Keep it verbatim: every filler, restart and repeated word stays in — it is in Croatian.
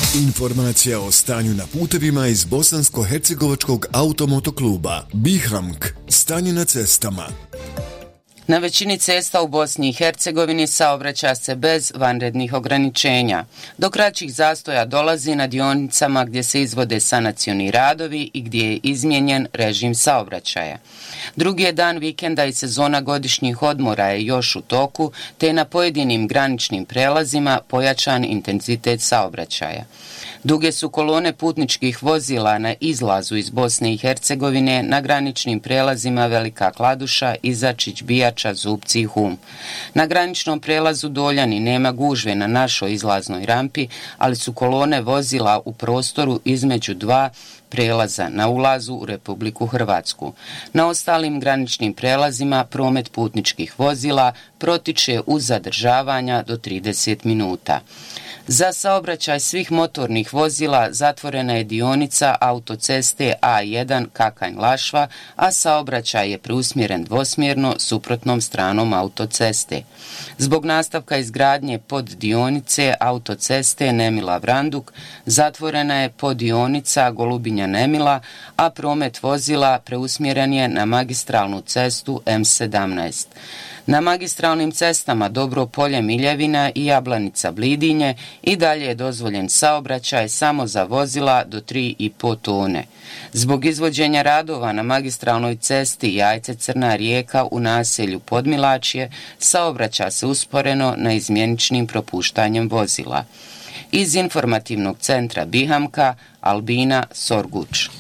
Informacija o stanju na putevima iz Bosansko-hercegovačkog automotokluba Bihamk. Stanje na cestama. Na većini cesta u Bosni i Hercegovini saobraća se bez vanrednih ograničenja. Do kraćih zastoja dolazi na dionicama gdje se izvode sanacioni radovi i gdje je izmijenjen režim saobraćaja. Drugi je dan vikenda i sezona godišnjih odmora je još u toku, te je na pojedinim graničnim prelazima pojačan intenzitet saobraćaja. Duge su kolone putničkih vozila na izlazu iz Bosne i Hercegovine na graničnim prelazima Velika Kladuša, Izačić, Bijača, Zupci i Hum. Na graničnom prelazu Doljani nema gužve na našoj izlaznoj rampi, ali su kolone vozila u prostoru između dva prelaza na ulazu u Republiku Hrvatsku. Na ostalim graničnim prelazima promet putničkih vozila protiče uz zadržavanja do trideset minuta. Za saobraćaj svih motornih vozila zatvorena je dionica autoceste A jedan Kakanj-Lašva, a saobraćaj je preusmjeren dvosmjerno suprotnom stranom autoceste. Zbog nastavka izgradnje poddionice autoceste Nemila-Vranduk zatvorena je poddionica Golubinja-Nemila, a promet vozila preusmjeren je na magistralnu cestu M sedamnaest. Na magistralnim cestama Dobro Polje Miljevina i Jablanica Blidinje i dalje je dozvoljen saobraćaj samo za vozila do tri i po tone. Zbog izvođenja radova na magistralnoj cesti Jajce Crna Rijeka u naselju Podmilačje saobraća se usporeno na izmjeničnim propuštanjem vozila. Iz informativnog centra Bihamka, Albina Sorguč.